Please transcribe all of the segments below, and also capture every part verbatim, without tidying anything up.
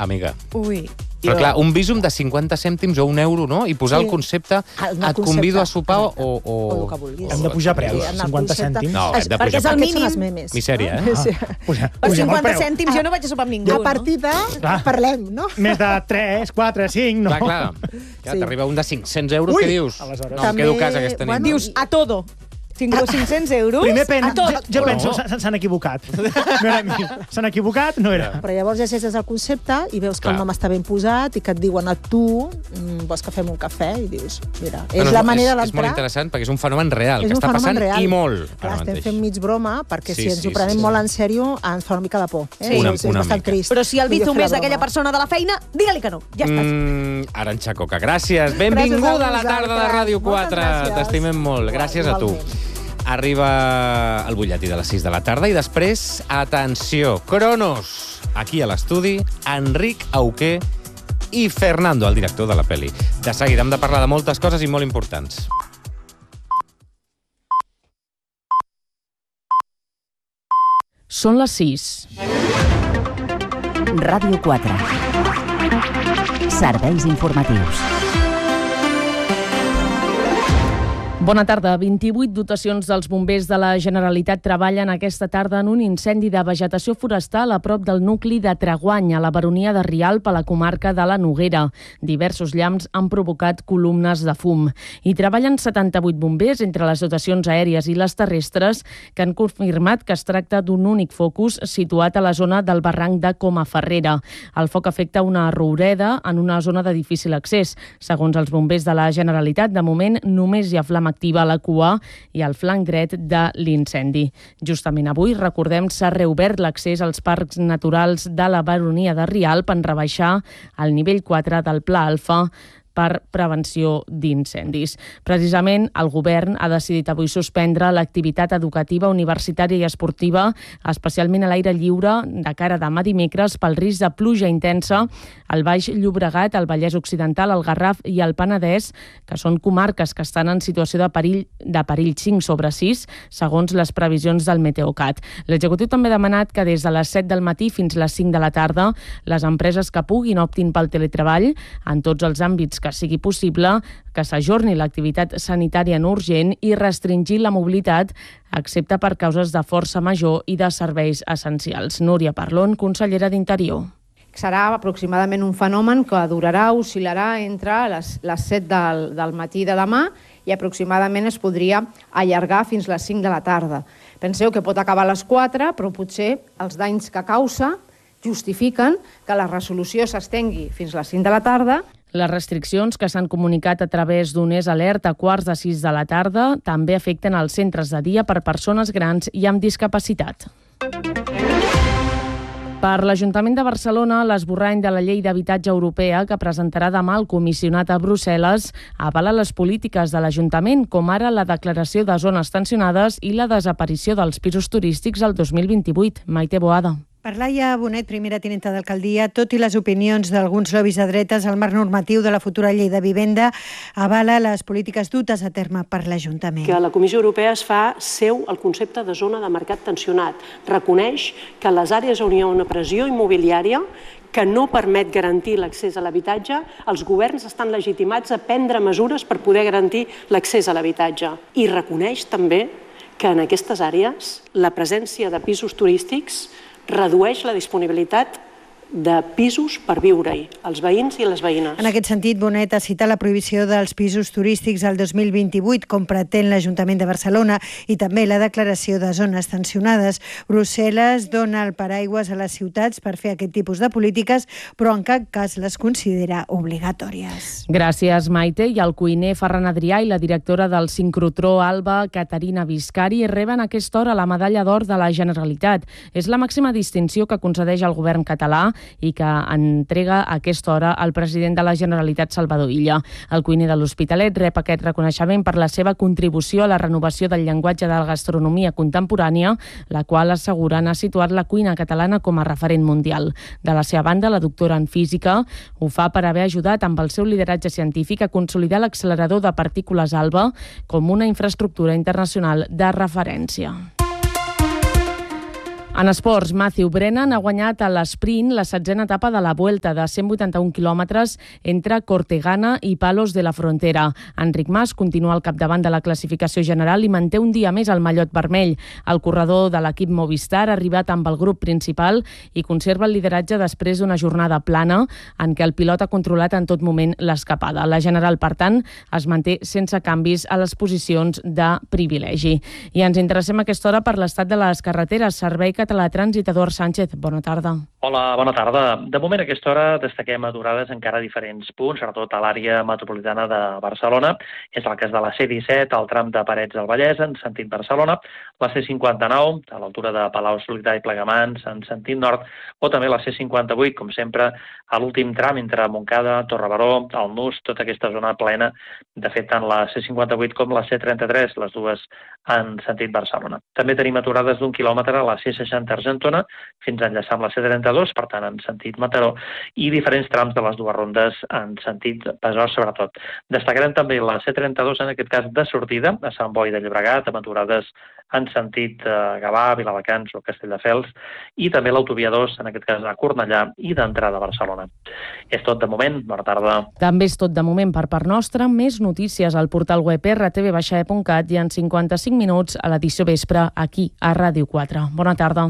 amiga. Ui. Però clar, un bísum de cinquanta cèntims o un euro, no? I posar sí. el concepte, el et concepte. convido a sopar o... o, o el que vulguis. Hem de pujar preus, sí, cinquanta cèntims. No, hem de perquè és el mínim. Misèria, eh? Ah, puja, per cinquanta cèntims jo no vaig a sopar amb ningú, a partir de... Clar. Parlem, no? Més de tres, quatre, cinc, no? Clar, clar. Ja sí. T'arriba un de cinc-cents euros, Ui, què dius? aleshores. No, em quedo a casa aquesta nit. Bueno, dius, a todo. cinc-cents euros? Primer pen, a tot. jo, jo penso, s'han equivocat. No era mi. S'han equivocat, no era. Però llavors llegeixes el concepte i veus que Clar. el nom està ben posat i que et diuen a tu, mm, vols que fem un cafè? I dius, mira, és Bueno, la manera d'entrar... És molt interessant perquè és un fenomen real, És que un està fenomen passant real. i molt. Clar, ara estem mateix. fent mig broma, perquè Sí, si ens sí, ho prenem sí, molt sí. en sèrio, ens fa una mica de por. Eh? Sí. Una- és, una és bastant mica. trist. Però si el Vull dir, Bizum fer la és d'aquella broma. persona de la feina, digue-li que no. Ja està. Mm, Arantxa Coca, gràcies. Benvinguda a la tarda de Ràdio Moltes quatre. gràcies. T'estimem molt. Gràcies a tu. Igualment. Arriba el butlletí de les sis de la tarda i després, atenció, Cronos, aquí a l'estudi, Enric Auqué i Fernando, el director de la pel·li. De seguida hem de parlar de moltes coses i molt importants. Són les sis. Ràdio quatre. Serveis informatius. Bona tarda. vint-i-vuit dotacions dels bombers de la Generalitat treballen aquesta tarda en un incendi de vegetació forestal a prop del nucli de Traguany, a la baronia de Rialp, a la comarca de la Noguera. Diversos llamps han provocat columnes de fum. Hi treballen setanta-vuit bombers, entre les dotacions aèries i les terrestres, que han confirmat que es tracta d'un únic focus situat a la zona del barranc de Comaferrera. El foc afecta una roureda en una zona de difícil accés. Segons els bombers de la Generalitat, de moment només hi ha flama activa a la cua i al flanc dret de l'incendi. Justament avui, recordem, s'ha reobert l'accés als parcs naturals de la baronia de Rialp en rebaixar el nivell quatre del Pla Alfa per prevenció d'incendis. Precisament, el govern ha decidit avui suspendre l'activitat educativa, universitària i esportiva, especialment a l'aire lliure, de cara a demà dimecres, pel risc de pluja intensa al Baix Llobregat, al Vallès Occidental, al Garraf i al Penedès, que són comarques que estan en situació de perill de perill cinc sobre sis, segons les previsions del Meteocat. L'executiu també ha demanat que des de les set del matí fins les cinc de la tarda les empreses que puguin optin pel teletreball en tots els àmbits que sigui possible, que s'ajorni l'activitat sanitària no urgent i restringir la mobilitat, excepte per causes de força major i de serveis essencials. Núria Parlon, consellera d'Interior. Serà aproximadament un fenomen que durarà, oscil·larà entre les, les set del, del matí de demà i aproximadament es podria allargar fins les cinc de la tarda. Penseu que pot acabar a les quatre, però potser els danys que causa justifiquen que la resolució s'estengui fins les cinc de la tarda. Les restriccions que s'han comunicat a través d'un és alert a quarts de sis de la tarda també afecten els centres de dia per persones grans i amb discapacitat. Per l'Ajuntament de Barcelona, l'esborrany de la llei d'habitatge europea que presentarà demà el comissionat a Brussel·les avala les polítiques de l'Ajuntament, com ara la declaració de zones tensionades i la desaparició dels pisos turístics el dos mil vint-i-vuit. Maite Boada. Per Laia Bonet, primera tinenta d'alcaldia, tot i les opinions d'alguns lobbies de dretes, el marc normatiu de la futura llei de vivenda avala les polítiques dutes a terme per l'Ajuntament. Que la Comissió Europea es fa seu el concepte de zona de mercat tensionat. Reconeix que a les àrees on hi ha una pressió immobiliària que no permet garantir l'accés a l'habitatge, els governs estan legitimats a prendre mesures per poder garantir l'accés a l'habitatge. I reconeix també que en aquestes àrees la presència de pisos turístics redueix la disponibilitat de pisos per viure-hi, els veïns i les veïnes. En aquest sentit, Bonet ha citat la prohibició dels pisos turístics al dos mil vint-i-vuit, com pretén l'Ajuntament de Barcelona, i també la declaració de zones tensionades. Brussel·les dona el paraigües a les ciutats per fer aquest tipus de polítiques, però en cap cas les considera obligatòries. Gràcies, Maite. I el cuiner Ferran Adrià i la directora del sincrotró Alba, Caterina Viscari, reben a aquesta hora la medalla d'or de la Generalitat. És la màxima distinció que concedeix el govern català i que entrega a aquesta hora el president de la Generalitat, Salvador Illa. El cuiner de l'Hospitalet rep aquest reconeixement per la seva contribució a la renovació del llenguatge de la gastronomia contemporània, la qual asseguren ha situat la cuina catalana com a referent mundial. De la seva banda, la doctora en física ho fa per haver ajudat amb el seu lideratge científic a consolidar l'accelerador de partícules ALBA com una infraestructura internacional de referència. En esports, Matthew Brennan ha guanyat a l'esprint la setzena etapa de la Vuelta de cent vuitanta-un quilòmetres entre Cortegana i Palos de la Frontera. Enric Mas continua al capdavant de la classificació general i manté un dia més el mallot vermell. El corredor de l'equip Movistar ha arribat amb el grup principal i conserva el lideratge després d'una jornada plana en què el pilot ha controlat en tot moment l'escapada. La general, per tant, es manté sense canvis a les posicions de privilegi. I ens interessem a aquesta hora per l'estat de les carreteres. Servei Català de Trànsit, Eduard Sánchez, bona tarda. Hola, bona tarda. De moment a aquesta hora destaquem aturades encara a diferents punts, sobretot a l'àrea metropolitana de Barcelona. És el cas de la C disset, al tram de Parets del Vallès, en sentit Barcelona, la C cinquanta-nou, a l'altura de Palau-solità i Plegamans, en sentit nord, o també la C cinquanta-vuit, com sempre, a l'últim tram entre Montcada, Torrebaró, el Nus, tota aquesta zona plena. De fet, tant la C cinquanta-vuit com la C trenta-tres, les dues en sentit Barcelona. També tenim aturades d'un quilòmetre a la C seixanta Argentona fins a enllaçar amb la C trenta-dos, per tant, en sentit Mataró, i diferents trams de les dues rondes en sentit Besòs, sobretot. Destacarem també la C trenta-dos, en aquest cas de sortida, a Sant Boi de Llobregat, amb aturades en sentit eh, Gavà, Viladecans o Castelldefels, i també l'autovia dos, en aquest cas a Cornellà, i d'entrada a Barcelona. És tot de moment. Bona tarda. També és tot de moment per part nostra. Més notícies al portal web erre te ve baixa e punt cat i en cinquanta-cinc minuts a l'edició vespre aquí a Ràdio quatre. Bona tarda.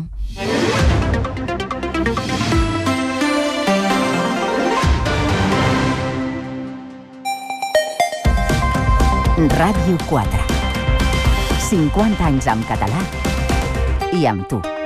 Ràdio quatre. cinquanta anys en català i amb tu.